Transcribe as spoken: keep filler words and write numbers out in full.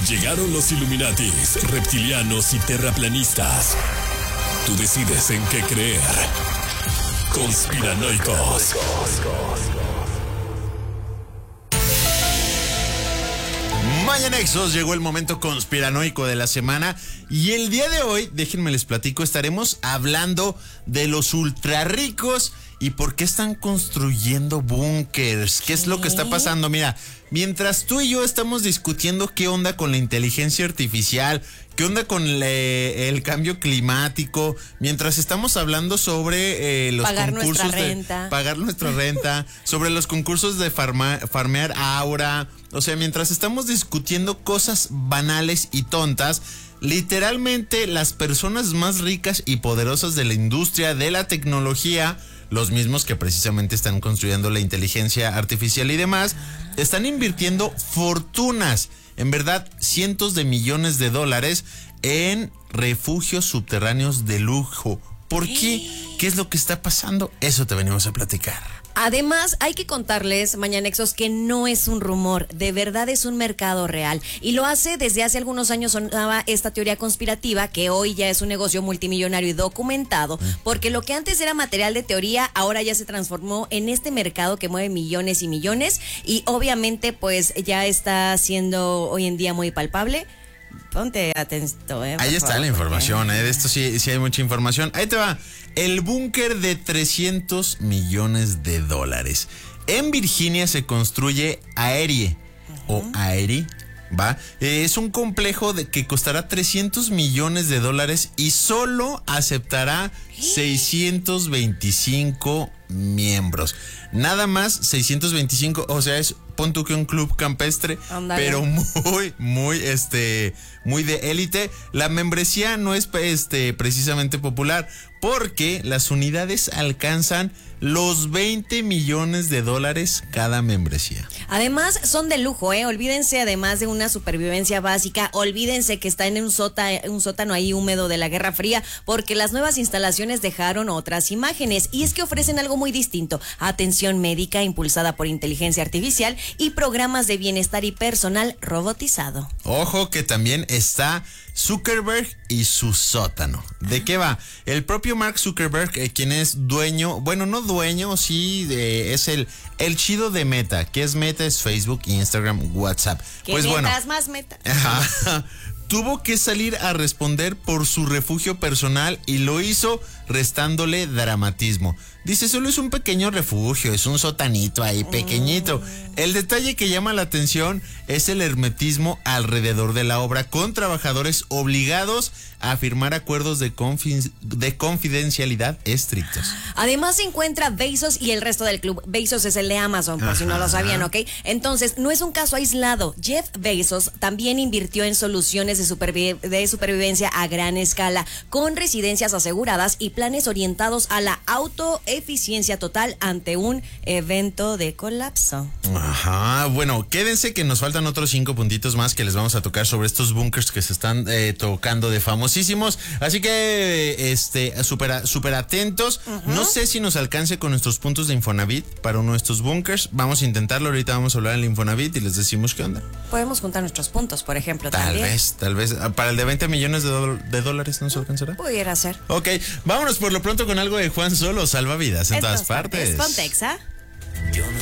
Llegaron los Illuminatis, reptilianos y terraplanistas. Tú decides en qué creer. Conspiranoicos. Mañanexos, llegó el momento conspiranoico de la semana y el día de hoy, déjenme les platico, estaremos hablando de los ultra ricos y por qué están construyendo búnkers. ¿Qué es lo que está pasando? Mira, mientras tú y yo estamos discutiendo qué onda con la inteligencia artificial, qué onda con le, el cambio climático, mientras estamos hablando sobre eh, los pagar concursos nuestra de renta. pagar nuestra renta, sobre los concursos de farma, farmear aura, o sea, mientras estamos discutiendo cosas banales y tontas, literalmente las personas más ricas y poderosas de la industria de la tecnología, los mismos que precisamente están construyendo la inteligencia artificial y demás, están invirtiendo fortunas, en verdad cientos de millones de dólares en refugios subterráneos de lujo. ¿Por qué? ¿Qué es lo que está pasando? Eso te venimos a platicar. Además, hay que contarles, Mañanexos, que no es un rumor, de verdad es un mercado real. Y lo hace desde hace algunos años, sonaba esta teoría conspirativa, que hoy ya es un negocio multimillonario y documentado, porque lo que antes era material de teoría, ahora ya se transformó en este mercado que mueve millones y millones, y obviamente pues ya está siendo hoy en día muy palpable. Ponte atento, eh. Ahí está favor, la información, porque... eh. De esto sí, sí hay mucha información. Ahí te va. El búnker de trescientos millones de dólares. En Virginia se construye Aerie, uh-huh. o Aerie, ¿va? Eh, es un complejo de, que costará trescientos millones de dólares y solo aceptará seiscientos veinticinco miembros. Nada más seiscientos veinticinco, o sea, es pon tú que un club campestre, Andale. pero muy, muy, este, muy de élite. La membresía no es, este, precisamente popular, porque las unidades alcanzan los veinte millones de dólares cada membresía. Además, son de lujo, ¿eh? Olvídense, además de una supervivencia básica, olvídense que están en un, sota, un sótano ahí húmedo de la Guerra Fría, porque las nuevas instalaciones dejaron otras imágenes. Y es que ofrecen algo muy distinto: atención médica impulsada por inteligencia artificial y programas de bienestar y personal robotizado. Ojo que también está Zuckerberg y su sótano. ¿De qué va? El propio Mark Zuckerberg, eh, quien es dueño, bueno, no dueño, sí, de, es el, el chido de Meta. ¿Qué es Meta? Es Facebook, Instagram, WhatsApp. ¿Qué pues metas bueno, más Meta? Ajá, tuvo que salir a responder por su refugio personal y lo hizo restándole dramatismo. Dice, solo es un pequeño refugio, es un sotanito ahí pequeñito. El detalle que llama la atención es el hermetismo alrededor de la obra, con trabajadores obligados a firmar acuerdos de, confi- de confidencialidad estrictos. Además se encuentra Bezos y el resto del club. Bezos es el de Amazon, por Ajá. si no lo sabían, ¿ok? Entonces, no es un caso aislado. Jeff Bezos también invirtió en soluciones de, supervi- de supervivencia a gran escala, con residencias aseguradas y planes orientados a la autoeficiencia total ante un evento de colapso. Ajá, bueno, quédense que nos faltan otros cinco puntitos más que les vamos a tocar sobre estos bunkers que se están eh, tocando de famosísimos. Así que, este, súper super atentos. Uh-huh. No sé si nos alcance con nuestros puntos de Infonavit para uno de estos bunkers. Vamos a intentarlo. Ahorita vamos a hablar en el Infonavit y les decimos qué onda. Podemos juntar nuestros puntos, por ejemplo, tal también. Tal vez, tal vez. Para el de veinte millones de, do- de dólares, ¿no se alcanzará? Pudiera ser. Ok, vámonos por lo pronto con algo de Juan Solo, salvavidas en Esto todas partes. Es Pontexa.